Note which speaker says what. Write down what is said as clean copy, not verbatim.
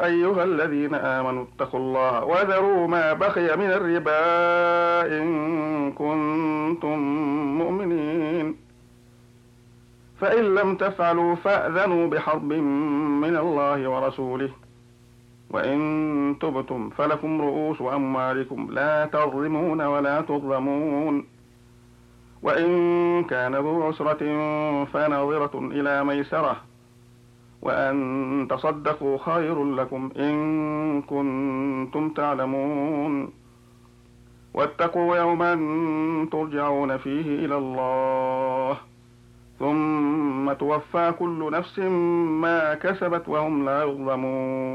Speaker 1: أيها الذين آمنوا اتقوا الله وذروا ما بقي من الربا إن كنتم مؤمنين، فإن لم تفعلوا فأذنوا بحرب من الله ورسوله، وإن تبتم فلكم رؤوس أموالكم لا تظلمون ولا تظلمون، وإن كان ذو عسرة فنظرة إلى ميسرة، وأن تصدقوا خير لكم إن كنتم تعلمون، واتقوا يوما ترجعون فيه إلى الله ثم توفى كل نفس ما كسبت وهم لا يظلمون.